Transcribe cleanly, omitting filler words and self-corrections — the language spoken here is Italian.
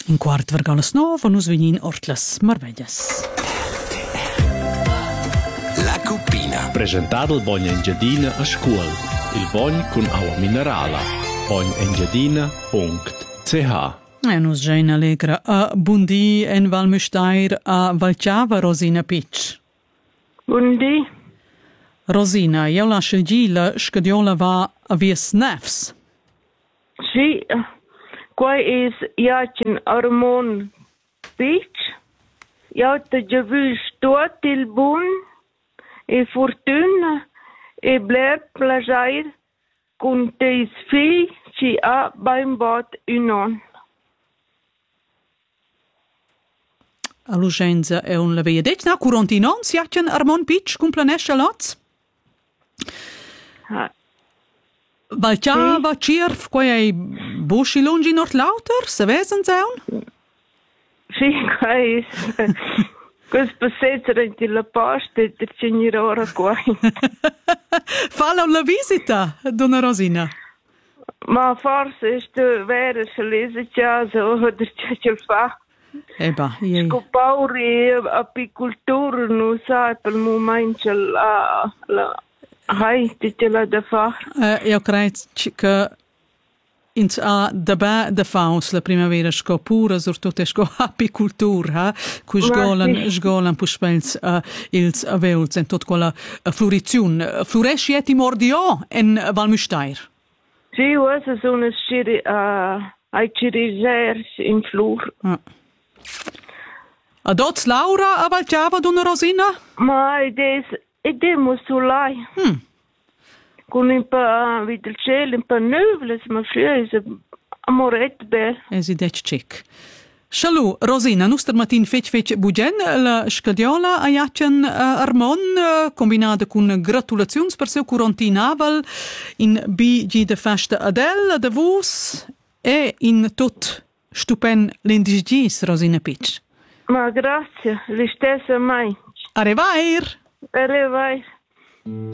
In quart vargalas nov, nus vegnin ortlas marveglias. La Cuppina. Presentata il Bogna Engiadina a scuola. Il Bogn con acqua minerala. bognengiadina.ch. Nus gein allegra a Bundi en Val Müstair a Valchava, Rosina Pitsch. Bundi. Rosina, io lascio la scadiola va a vies nefs. Sì, qua is jacin Armon Beach. Jata giavus tot il bun e fortuna e bler plagiair con teis fi ci a beim bot unon. All'ugenza è un lavea det na curontinon siacen Armon Beach con planescia lots. Valchava, Cirf, quei busci lungi Nordlauter, se vesen zaun? Sì, qua is. Quel passeggero in la posta e te c'è ora qua. Falla una visita, donna Rosina. Ma forse è vero se lese casa o c'è il fa. Scopauri apicultura non sa per il momento la ce l'ha da fare. Io credo che ins a da faus la primavera sco pura surtout sco apicultura cu sgolan puspels ils aveuls en tot quella floriziun floresci et mordio en Val Müstair. Sì, questa sono sciri ai cirigers in flor. Adots Laura a Valchava donna Rosina? Ma idee musulai. Con un po' del cielo, un po' nuvole, ma è amoret bel. Esidec cic. Shalom, Rosina, nostra matin fece bugen la scadiola a jacen Armon combinata con gratulazioni per seu curantinaval in BG de festa Adel de vos e in tot stupen l'indigis Rosina Pitsch. Ma grazie, le stesse mai. Arrivair. Arrivair.